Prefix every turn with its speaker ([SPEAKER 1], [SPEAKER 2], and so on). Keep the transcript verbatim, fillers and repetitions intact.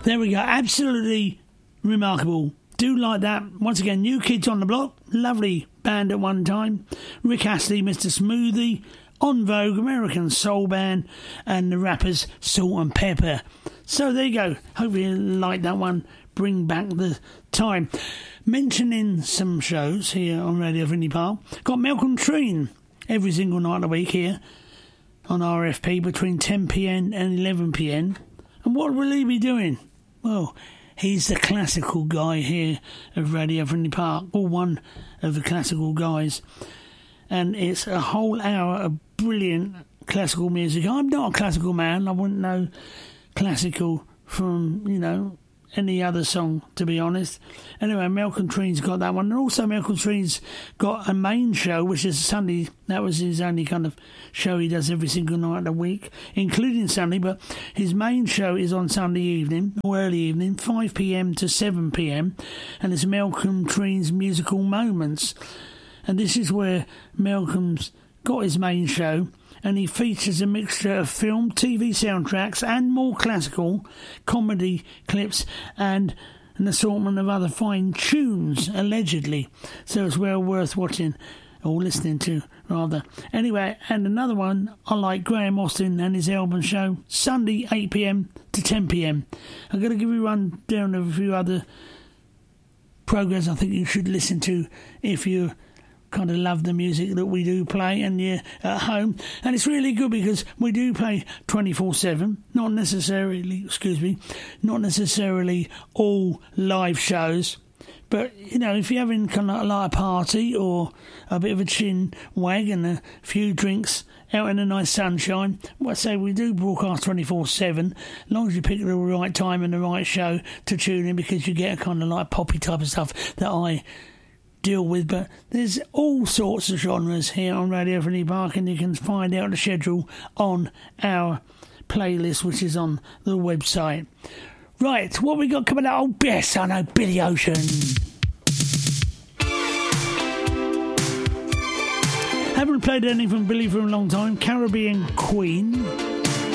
[SPEAKER 1] There we go. Absolutely remarkable. Do like that. Once again, New Kids on the Block. Lovely band at one time. Rick Astley, Mister Smoothie. On Vogue, American Soul Band. And the rappers Salt and Pepper. So there you go. Hopefully you like that one. Bring back the time. Mentioning some shows here on Radio Vinnie Park. Got Malcolm Treen every single night of the week here on R F P between ten p.m. and eleven p.m. And what will he be doing? Well, he's the classical guy here of Radio Vinnie Park, or one of the classical guys. And it's a whole hour of brilliant classical music. I'm not a classical man. I wouldn't know classical from, you know, any other song, to be honest. Anyway, Malcolm Treen's got that one. And also Malcolm Treen's got a main show, which is Sunday. That was his only kind of show he does every single night of the week, including Sunday. But his main show is on Sunday evening, or early evening, five p.m. to seven p.m. And it's Malcolm Treen's Musical Moments. And this is where Malcolm's got his main show. And he features a mixture of film, T V soundtracks and more classical comedy clips and an assortment of other fine tunes, allegedly. So it's well worth watching or listening to, rather. Anyway, and another one, I like Graham Austin and his album show, Sunday eight p.m. to ten p.m. I'm going to give you a run down of a few other programs I think you should listen to if you kind of love the music that we do play and you're at home. And it's really good because we do play twenty-four seven, not necessarily, excuse me, not necessarily all live shows. But, you know, if you're having kind of like a party or a bit of a chin wag and a few drinks out in the nice sunshine, well, I say we do broadcast twenty-four seven, as long as you pick the right time and the right show to tune in, because you get a kind of like poppy type of stuff that I deal with. But there's all sorts of genres here on Radio Vinnie Park, and you can find out the schedule on our playlist, which is on the website. Right, what we got coming out? Oh, yes, I know, Billy Ocean. Haven't played anything from Billy for a long time. Caribbean Queen.